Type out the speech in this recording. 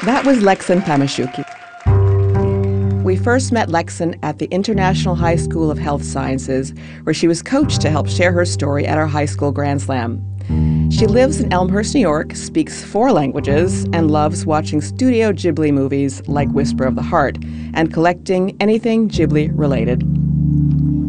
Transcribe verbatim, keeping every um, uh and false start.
That was Lexan Pamashuki. We first met Lexan at the International High School of Health Sciences, where she was coached to help share her story at our high school Grand Slam. She lives in Elmhurst, New York, speaks four languages, and loves watching Studio Ghibli movies like Whisper of the Heart and collecting anything Ghibli related.